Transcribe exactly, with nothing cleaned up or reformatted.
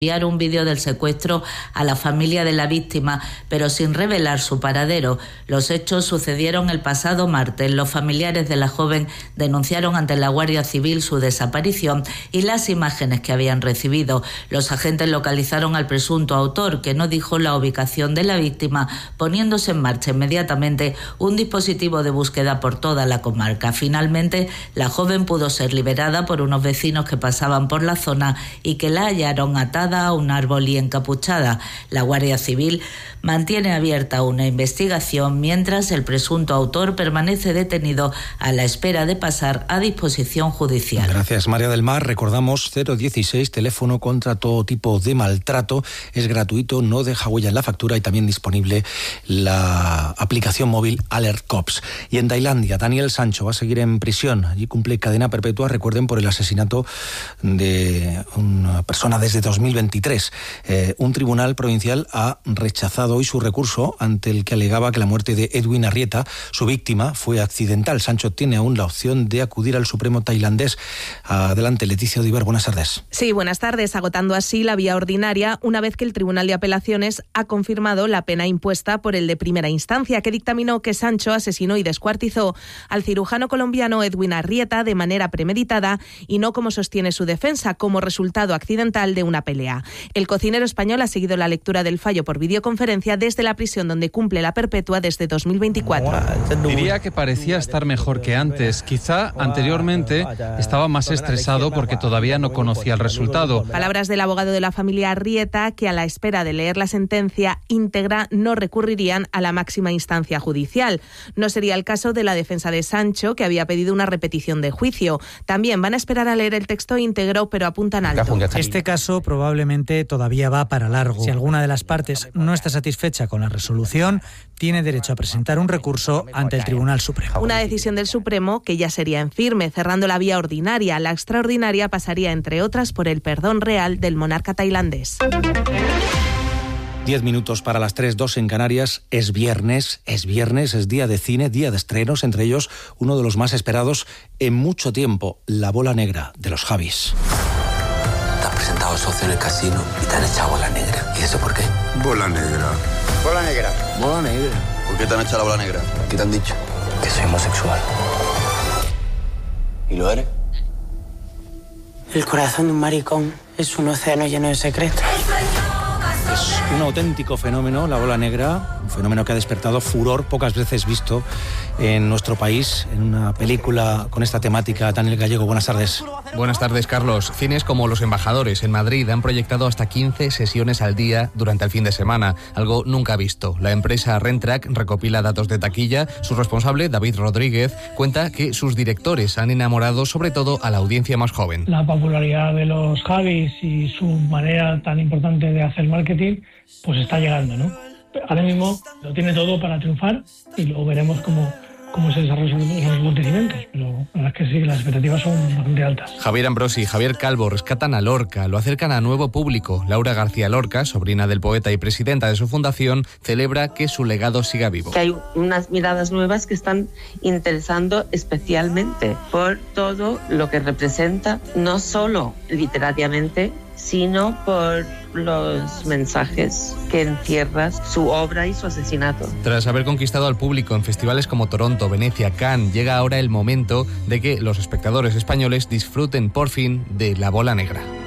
enviar un vídeo del secuestro a la familia de la víctima, pero sin revelar su paradero. Los hechos sucedieron el pasado martes. Los familiares de la joven denunciaron ante la Guardia Civil su desaparición y las imágenes que habían recibido. Los agentes localizaron al presunto autor, que no dijo la ubicación de la víctima, poniéndose en marcha inmediatamente un dispositivo de búsqueda por toda la comarca. Finalmente, la joven pudo ser liberada por unos vecinos que pasaban por la zona y que la hallaron atada a un árbol y encapuchada. La Guardia Civil mantiene abierta una investigación mientras el presunto autor permanece detenido a la espera de pasar a disposición judicial. Gracias, María del Mar. Recordamos cero dieciséis, teléfono contra todo tipo de maltrato. Es gratuito, no deja huella en la factura y también disponible la aplicación móvil Alert Cops. Y en Tailandia, Daniel Sancho va a seguir en prisión. Allí cumple cadena perpetua, recuerden, por el asesinato de una persona desde dos mil veintitrés. Eh, un tribunal provincial ha rechazado hoy su recurso ante el que alegaba que la muerte de Edwin Arrieta, su víctima, fue accidental. Sancho tiene aún la opción de acudir al Supremo tailandés. Adelante, Leticia Odivar, buenas tardes. Sí, buenas tardes. Agotando así la vía ordinaria una vez que el Tribunal de Apelaciones ha confirmado la pena impuesta por el de primera instancia, que dictaminó que Sancho asesinó y descuartizó al cirujano colombiano Edwin Arrieta de manera premeditada y no, como sostiene su defensa, como resultado accidental de una pelea. El cocinero español ha seguido la lectura del fallo por videoconferencia desde la prisión donde cumple la perpetua desde dos mil veinticuatro. Diría que parecía estar mejor que antes. Quizá anteriormente estaba más estresado porque todavía no conocía el resultado. Palabras del abogado de la familia Arrieta, que a la espera de leer la sentencia íntegra no recurrirían a la máxima instancia judicial. No sería el caso de la defensa de Sancho, que había pedido una repetición de juicio. También van a esperar a leer el texto íntegro, pero apuntan alto. Este caso probablemente todavía va para largo. Si alguna de las partes no está satisfecha con la resolución, tiene derecho a presentar un recurso ante el Tribunal Supremo. Una decisión del Supremo que ya sería en firme, cerrando la vía ordinaria. La extraordinaria pasaría, entre otras, por el perdón real del monarca tailandés. Diez minutos para las tres, dos en Canarias. Es viernes, es viernes, es día de cine, día de estrenos, entre ellos uno de los más esperados en mucho tiempo, La Bola Negra, de los Javis. Te has presentado socio en el casino y te han echado bola negra. ¿Y eso por qué? Bola negra. Bola negra. Bola negra. ¿Por qué te han echado la bola negra? ¿Qué te han dicho? Que soy homosexual. ¿Y lo eres? El corazón de un maricón es un océano lleno de secretos. Es un auténtico fenómeno, La Bola Negra, un fenómeno que ha despertado furor pocas veces visto en nuestro país, en una película con esta temática. Daniel Gallego, buenas tardes. Buenas tardes, Carlos. Cines como Los Embajadores en Madrid han proyectado hasta quince sesiones al día durante el fin de semana, algo nunca visto. La empresa Rentrack recopila datos de taquilla. Su responsable, David Rodríguez, cuenta que sus directores han enamorado sobre todo a la audiencia más joven. La popularidad de los Javis y su manera tan importante de hacer marketing pues está llegando, ¿no? Ahora mismo lo tiene todo para triunfar y luego veremos cómo, cómo se desarrollan los acontecimientos, pero la verdad es que sí, las expectativas son bastante altas. Javier Ambrosi y Javier Calvo rescatan a Lorca, lo acercan a nuevo público. Laura García Lorca, sobrina del poeta y presidenta de su fundación, celebra que su legado siga vivo. Que hay unas miradas nuevas que están interesando especialmente por todo lo que representa, no solo literariamente, sino por los mensajes que encierra su obra y su asesinato. Tras haber conquistado al público en festivales como Toronto, Venecia, Cannes, llega ahora el momento de que los espectadores españoles disfruten por fin de La Bola Negra.